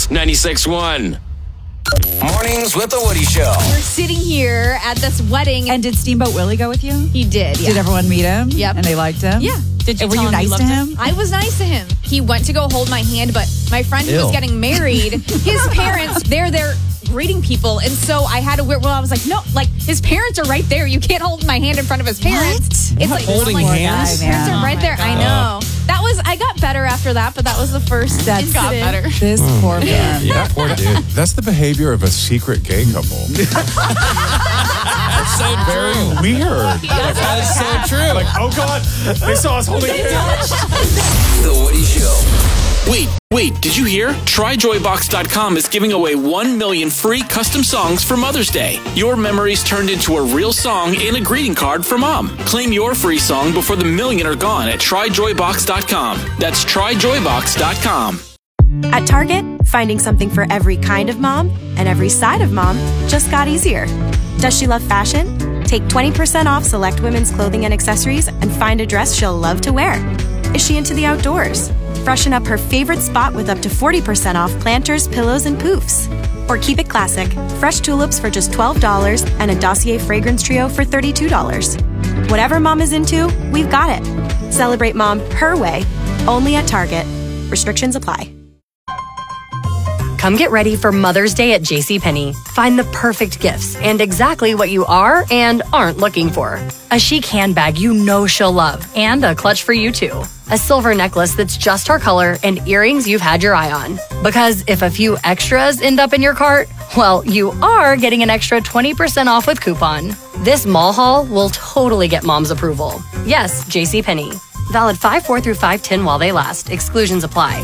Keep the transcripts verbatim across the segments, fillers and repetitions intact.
Alt ninety-six point one. Mornings with the Woody Show. We're sitting here at this wedding. And did Steamboat Willie go with you? He did, yeah. Did everyone meet him? Yep. And they liked him? Yeah. Did you And were tell you him nice you to loved him? I was nice to him. He went to go hold my hand, but my friend who was Ew. getting married, his parents, they're there greeting people. And so I had to, well, I was like, no, like his parents are right there. You can't hold my hand in front of his parents. What? It's like, Holding I'm like, hands? His parents Oh are right my there. I know. That was, I got better after that, but that was the first That's- incident. Got better. This poor man. Yeah, poor dude. That's the behavior of a secret gay couple. That's so Very true. weird. That is so true. Like, oh God, they saw us holding hands. The Woody Show. Wait, wait, did you hear? Try joy box dot com is giving away one million free custom songs for Mother's Day. Your memories turned into a real song and a greeting card for Mom. Claim your free song before the million are gone at try joy box dot com. That's try joy box dot com. At Target, finding something for every kind of mom and every side of mom just got easier. Does she love fashion? Take twenty percent off select women's clothing and accessories and find a dress she'll love to wear. Is she into the outdoors? Freshen up her favorite spot with up to forty percent off planters, pillows, and poofs. Or keep it classic. Fresh tulips for just twelve dollars and a Dossier fragrance trio for thirty-two dollars. Whatever mom is into, we've got it. Celebrate mom her way, only at Target. Restrictions apply. Come get ready for Mother's Day at JCPenney. Find the perfect gifts and exactly what you are and aren't looking for. A chic handbag you know she'll love and a clutch for you too. A silver necklace that's just her color and earrings you've had your eye on. Because if a few extras end up in your cart, well, you are getting an extra twenty percent off with coupon. This mall haul will totally get mom's approval. Yes, JCPenney. Valid five four through five ten while they last. Exclusions apply.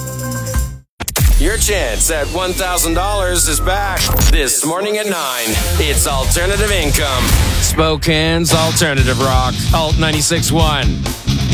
Your chance at one thousand dollars is back this morning at nine. It's Alternative Income. Spokane's Alternative Rock. Alt ninety-six point one.